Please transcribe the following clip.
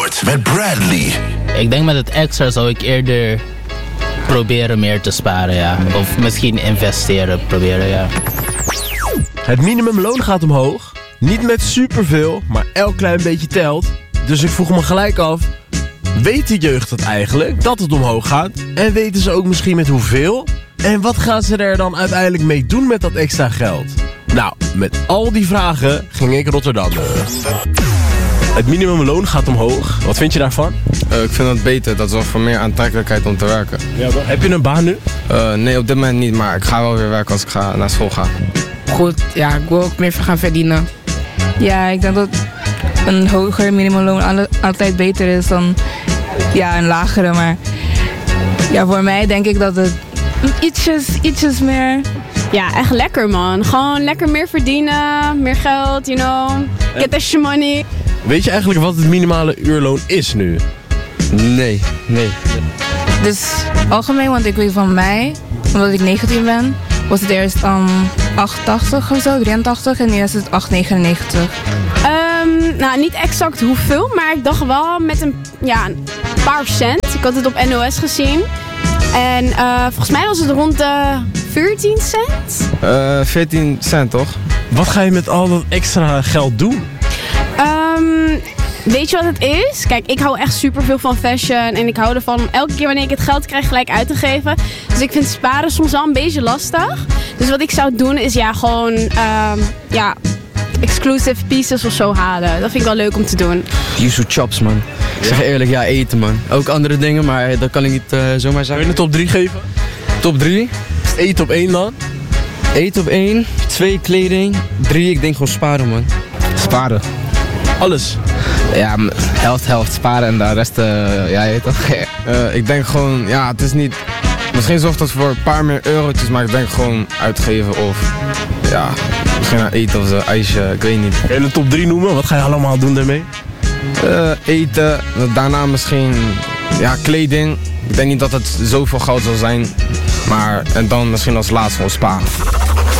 Met Bradley. Ik denk met het extra zou ik eerder proberen meer te sparen, ja. Of misschien investeren proberen, ja. Het minimumloon gaat omhoog. Niet met superveel, maar elk klein beetje telt. Dus ik vroeg me gelijk af, weet de jeugd dat eigenlijk, dat het omhoog gaat? En weten ze ook misschien met hoeveel? En wat gaan ze er dan uiteindelijk mee doen met dat extra geld? Nou, met al die vragen ging ik Rotterdam door. Het minimumloon gaat omhoog. Wat vind je daarvan? Ik vind dat beter. Dat zorgt voor meer aantrekkelijkheid om te werken. Ja, heb je een baan nu? Nee, op dit moment niet. Maar ik ga wel weer werken als ik naar school ga. Goed, ja, ik wil ook meer gaan verdienen. Ja, ik denk dat een hoger minimumloon altijd beter is dan een lagere. Maar ja, voor mij denk ik dat het ietsjes meer... Ja, echt lekker man. Gewoon lekker meer verdienen, meer geld, you know. Get extra money. Weet je eigenlijk wat het minimale uurloon is nu? Nee. Dus algemeen, want ik weet van mij, omdat ik 19 ben, was het eerst 8,80 of zo, 83 en nu is het 8,99. Nou, niet exact hoeveel, maar ik dacht wel met een paar cent. Ik had het op NOS gezien. En volgens mij was het rond de 14 cent. 14 cent toch? Wat ga je met al dat extra geld doen? Weet je wat het is? Kijk, ik hou echt superveel van fashion. En ik hou ervan om elke keer wanneer ik het geld krijg gelijk uit te geven. Dus ik vind sparen soms wel een beetje lastig. Dus wat ik zou doen is gewoon exclusive pieces of zo halen. Dat vind ik wel leuk om te doen. Yuzu chops, man. Ik zeg eerlijk, ja, eten, man. Ook andere dingen, maar dat kan ik niet zomaar zeggen. Wil je een top 3 geven? Top 3? Eten op 1 dan? Eten op 1, 2 kleding, 3 ik denk gewoon sparen, man. Sparen. Alles? Ja, helft sparen en de rest, je weet toch? Ik denk gewoon, het is niet... Misschien zorgt dat voor een paar meer eurotjes, maar ik denk gewoon uitgeven of... misschien aan eten of zo, ijsje, ik weet niet. Kun je een top 3 noemen? Wat ga je allemaal doen daarmee? Eten, daarna misschien, kleding. Ik denk niet dat het zoveel goud zal zijn, maar en dan misschien als laatste gewoon sparen.